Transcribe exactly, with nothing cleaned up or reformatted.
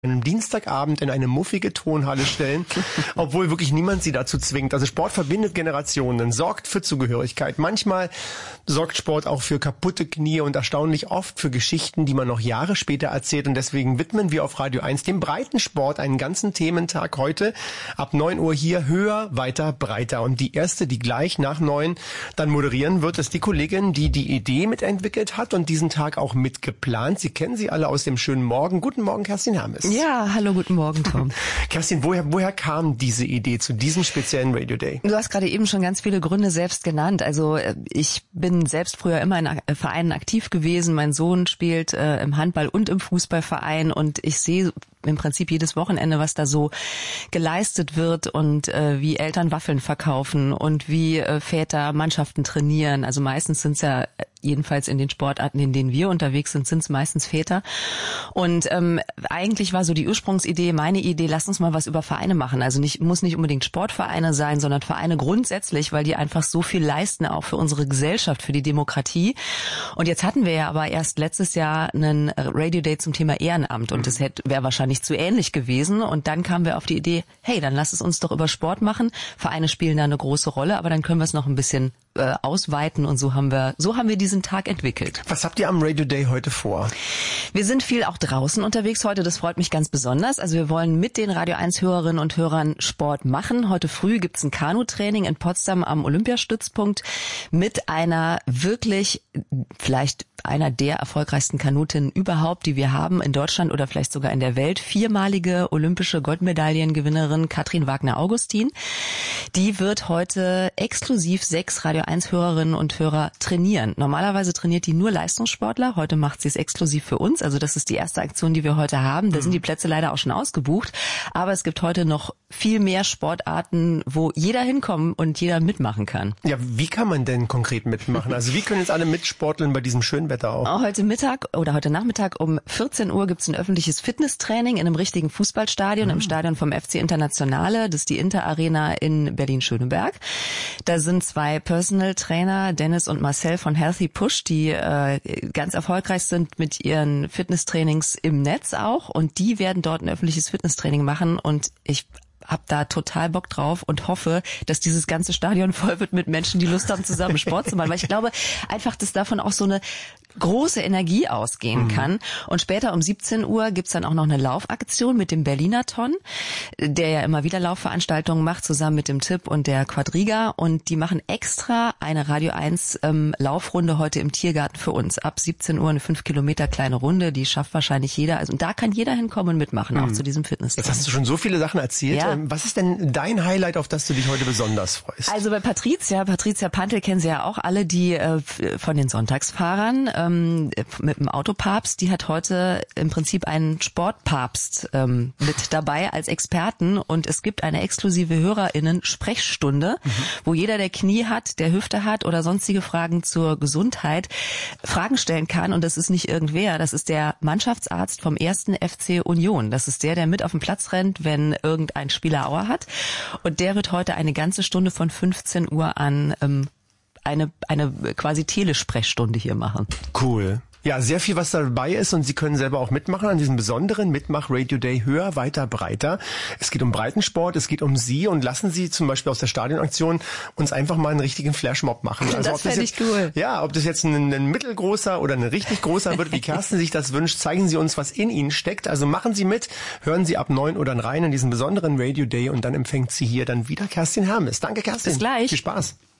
einem Dienstagabend in eine muffige Tonhalle stellen, obwohl wirklich niemand sie dazu zwingt. Also Sport verbindet Generationen, sorgt für Zugehörigkeit. Manchmal sorgt Sport auch für kaputte Knie und erstaunlich oft für Geschichten, die man noch Jahre später erzählt. Und deswegen widmen wir auf Radio eins dem Breitensport einen ganzen Thementag heute. Ab neun Uhr hier höher, weiter, breiter. Und die erste, die gleich nach neun dann moderieren wird, ist die Kollegin, die die Idee mitentwickelt hat und diesen Tag auch mitgeplant. Sie kennen sie alle aus dem schönen Morgen. Guten Morgen, Kerstin Hermes. Ja, hallo, guten Morgen, Tom. Kerstin, woher, woher kam diese Idee zu diesem speziellen Radio Day? Du hast gerade eben schon ganz viele Gründe selbst genannt. Also ich bin selbst früher immer in Vereinen aktiv gewesen. Mein Sohn spielt äh, im Handball und im Fußballverein und ich sehe im Prinzip jedes Wochenende, was da so geleistet wird und äh, wie Eltern Waffeln verkaufen und wie äh, Väter Mannschaften trainieren. Also meistens sind es ja, jedenfalls in den Sportarten, in denen wir unterwegs sind, sind es meistens Väter. Und ähm, eigentlich war so die Ursprungsidee, meine Idee, lass uns mal was über Vereine machen. Also nicht muss nicht unbedingt Sportvereine sein, sondern Vereine grundsätzlich, weil die einfach so viel leisten, auch für unsere Gesellschaft, für die Demokratie. Und jetzt hatten wir ja aber erst letztes Jahr einen Radio Day zum Thema Ehrenamt und das hätte wäre wahrscheinlich zu ähnlich gewesen. Und dann kamen wir auf die Idee, hey, dann lass es uns doch über Sport machen. Vereine spielen da eine große Rolle, aber dann können wir es noch ein bisschen äh, ausweiten und so haben wir so haben wir diesen Tag entwickelt. Was habt ihr am Radio Day heute vor? Wir sind viel auch draußen unterwegs heute, das freut mich ganz besonders. Also wir wollen mit den Radio eins Hörerinnen und Hörern Sport machen. Heute früh gibt's ein Kanutraining in Potsdam am Olympiastützpunkt mit einer wirklich vielleicht einer der erfolgreichsten Kanutinnen überhaupt, die wir haben in Deutschland oder vielleicht sogar in der Welt. Viermalige olympische Goldmedaillengewinnerin Katrin Wagner-Augustin. Die wird heute exklusiv sechs Radio eins Hörerinnen und Hörer trainieren. Normalerweise trainiert die nur Leistungssportler. Heute macht sie es exklusiv für uns. Also das ist die erste Aktion, die wir heute haben. Da mhm. sind die Plätze leider auch schon ausgebucht. Aber es gibt heute noch viel mehr Sportarten, wo jeder hinkommen und jeder mitmachen kann. Ja, wie kann man denn konkret mitmachen? Also wie können jetzt alle mitsporteln bei diesem schönen Wetter auch? Heute Mittag oder heute Nachmittag um vierzehn Uhr gibt's ein öffentliches Fitnesstraining in einem richtigen Fußballstadion, mhm. im Stadion vom F C Internationale. Das ist die Inter Arena in Berlin-Schöneberg. Da sind zwei Personal Trainer, Dennis und Marcel von Healthy Push, die äh, ganz erfolgreich sind mit ihren Fitnesstrainings im Netz auch. Und die werden dort ein öffentliches Fitnesstraining machen. Und ich hab da total Bock drauf und hoffe, dass dieses ganze Stadion voll wird mit Menschen, die Lust haben, zusammen Sport zu machen. Weil ich glaube einfach, dass davon auch so eine große Energie ausgehen mhm. kann. Und später um siebzehn Uhr gibt's dann auch noch eine Laufaktion mit dem Berliner-Ton, der ja immer wieder Laufveranstaltungen macht, zusammen mit dem Tipp und der Quadriga. Und die machen extra eine Radio eins ähm, Laufrunde heute im Tiergarten für uns. Ab siebzehn Uhr eine fünf Kilometer kleine Runde, die schafft wahrscheinlich jeder. Also und da kann jeder hinkommen und mitmachen, mhm. auch zu diesem Fitness. Jetzt hast du schon so viele Sachen erzählt. Ja. Was ist denn dein Highlight, auf das du dich heute besonders freust? Also bei Patricia, Patricia Pantel kennen Sie ja auch alle, die äh, von den Sonntagsfahrern ähm, mit dem Autopapst, die hat heute im Prinzip einen Sportpapst ähm, mit dabei als Experten und es gibt eine exklusive HörerInnen-Sprechstunde, mhm. wo jeder, der Knie hat, der Hüfte hat oder sonstige Fragen zur Gesundheit, Fragen stellen kann und das ist nicht irgendwer, das ist der Mannschaftsarzt vom ersten F C Union. Das ist der, der mit auf den Platz rennt, wenn irgendein Spieler Aua hat und der wird heute eine ganze Stunde von fünfzehn Uhr an ähm, eine eine quasi Telesprechstunde hier machen. Cool. Ja, sehr viel, was dabei ist und Sie können selber auch mitmachen an diesem besonderen Mitmach-Radio Day höher, weiter, breiter. Es geht um Breitensport, es geht um Sie und lassen Sie zum Beispiel aus der Stadionaktion uns einfach mal einen richtigen Flashmob machen. Also das fände ich cool. Ja, ob das jetzt ein, ein mittelgroßer oder ein richtig großer wird, wie Kerstin sich das wünscht, zeigen Sie uns, was in Ihnen steckt. Also machen Sie mit, hören Sie ab neun Uhr dann rein in diesen besonderen Radio Day und dann empfängt Sie hier dann wieder Kerstin Hermes. Danke, Kerstin. Bis gleich. Viel Spaß.